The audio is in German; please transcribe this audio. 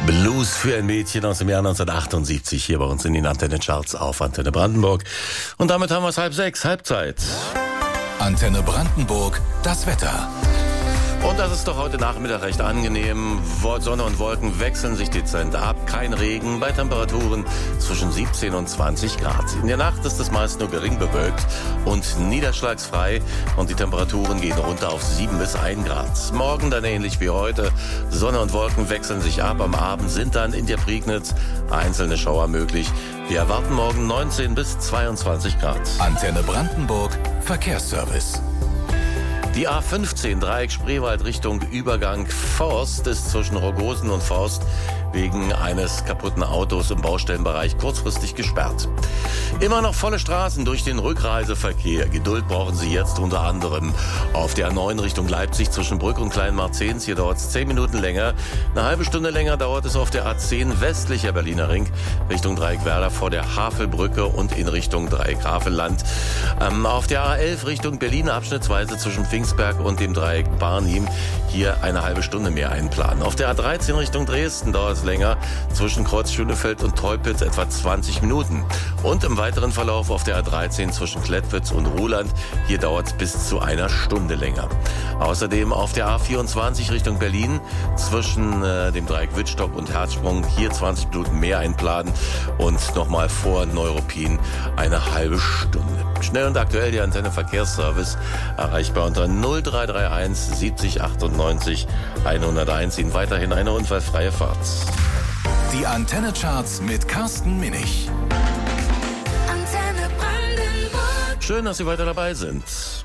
Blues für ein Mädchen aus dem Jahr 1978 hier bei uns in den Antenne-Charts auf Antenne Brandenburg. Und damit haben wir es 5:30, Halbzeit. Antenne Brandenburg, das Wetter. Und das ist doch heute Nachmittag recht angenehm. Sonne und Wolken wechseln sich dezent ab. Kein Regen bei Temperaturen zwischen 17 und 20 Grad. In der Nacht ist es meist nur gering bewölkt und niederschlagsfrei. Und die Temperaturen gehen runter auf 7 bis 1 Grad. Morgen dann ähnlich wie heute. Sonne und Wolken wechseln sich ab. Am Abend sind dann in der Prignitz einzelne Schauer möglich. Wir erwarten morgen 19 bis 22 Grad. Antenne Brandenburg, Verkehrsservice. Die A15 Dreieck Spreewald Richtung Übergang Forst ist zwischen Rogosen und Forst wegen eines kaputten Autos im Baustellenbereich kurzfristig gesperrt. Immer noch volle Straßen durch den Rückreiseverkehr. Geduld brauchen Sie jetzt unter anderem auf der A9 Richtung Leipzig zwischen Brück und Kleinmarzens. Hier dauert es 10 Minuten länger. Eine halbe Stunde länger dauert es auf der A10 westlicher Berliner Ring Richtung Dreieckwerder vor der Havelbrücke und in Richtung Dreieck-Havelland. Auf der A11 Richtung Berlin abschnittsweise zwischen Pfingstberg und dem Dreieck Barnim. Hier eine halbe Stunde mehr einplanen. Auf der A13 Richtung Dresden dauert es länger. Zwischen Kreuz Schönefeld und Teupitz etwa 20 Minuten. Und im weiteren Verlauf auf der A13 zwischen Klettwitz und Ruhland. Hier dauert es bis zu einer Stunde länger. Außerdem auf der A24 Richtung Berlin zwischen dem Dreieck Wittstock und Herzsprung. Hier 20 Minuten mehr einplanen. Und nochmal vor Neuruppin eine halbe Stunde. Schnell und aktuell die Antenne Verkehrsservice erreichbar unter 0331 70 98 101. Ihnen weiterhin eine unfallfreie Fahrt. Die Antenne Charts mit Carsten Minich. Antenne Brandenburg. Schön, dass Sie weiter dabei sind.